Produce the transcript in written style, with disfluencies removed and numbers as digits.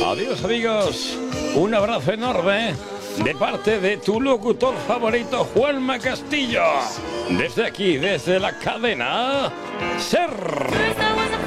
Adiós, amigos. Un abrazo enorme de parte de tu locutor favorito, Juanma Castillo. Desde aquí, desde la cadena SER.